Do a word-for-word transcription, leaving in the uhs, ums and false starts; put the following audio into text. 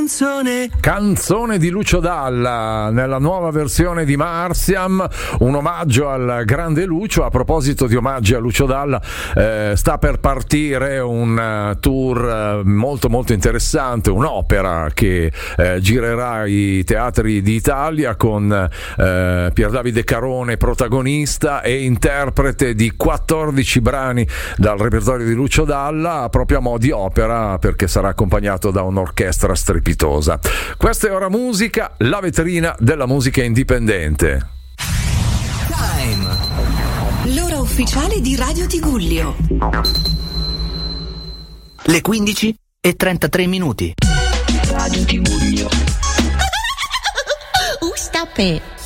canzone. Canzone di Lucio Dalla nella nuova versione di Marciam, un omaggio al grande Lucio. A proposito di omaggi a Lucio Dalla, eh, sta per partire un uh, tour uh, molto molto interessante, un'opera che eh, girerà i teatri d'Italia con eh, Pier Davide Carone protagonista e interprete di quattordici brani dal repertorio di Lucio Dalla, proprio a mo' di opera, perché sarà accompagnato da un'orchestra strepitosa. Questa è Ora Musica, la vetrina della musica indipendente. Time. L'ora ufficiale di Radio Tigullio. Le quindici e trentatré minuti. Radio Tigullio. Ustape.